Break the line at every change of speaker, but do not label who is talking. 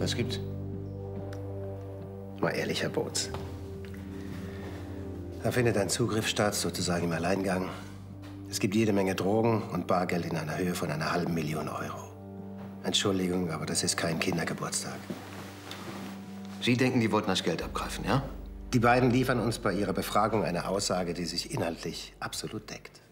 Was gibt's?
Mal ehrlich, Herr Boots. Da findet ein Zugriff statt, sozusagen im Alleingang. Es gibt jede Menge Drogen und Bargeld in einer Höhe von einer halben Million Euro. Entschuldigung, aber das ist kein Kindergeburtstag.
Sie denken, die wollten das Geld abgreifen, ja?
Die beiden liefern uns bei ihrer Befragung eine Aussage, die sich inhaltlich absolut deckt.